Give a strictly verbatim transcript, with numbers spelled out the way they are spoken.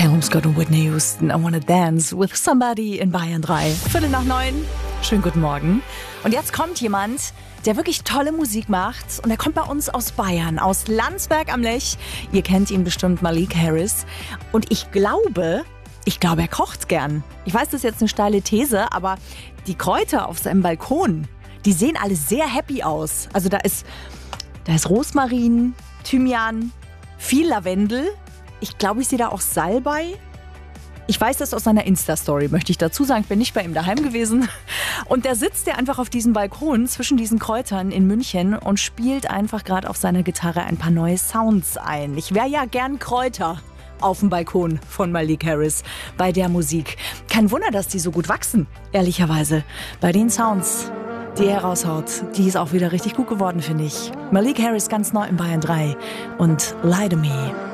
Calum Scott und Whitney Houston, I Wanna Dance with Somebody in Bayern drei. Viertel nach neun. Schönen guten Morgen. Und jetzt kommt jemand, der wirklich tolle Musik macht. Und er kommt bei uns aus Bayern, aus Landsberg am Lech. Ihr kennt ihn bestimmt, Malik Harris. Und ich glaube, ich glaube, er kocht gern. Ich weiß, das ist jetzt eine steile These, aber die Kräuter auf seinem Balkon, die sehen alle sehr happy aus. Also da ist, da ist Rosmarin, Thymian, viel Lavendel. Ich glaube, ich sehe da auch Salbei. Ich weiß das aus seiner Insta-Story, möchte ich dazu sagen. Ich bin nicht bei ihm daheim gewesen. Und da sitzt er einfach auf diesem Balkon zwischen diesen Kräutern in München und spielt einfach gerade auf seiner Gitarre ein paar neue Sounds ein. Ich wäre ja gern Kräuter auf dem Balkon von Malik Harris bei der Musik. Kein Wunder, dass die so gut wachsen, ehrlicherweise. Bei den Sounds, die er raushaut, die ist auch wieder richtig gut geworden, finde ich. Malik Harris ganz neu in Bayern drei und Lie to Me.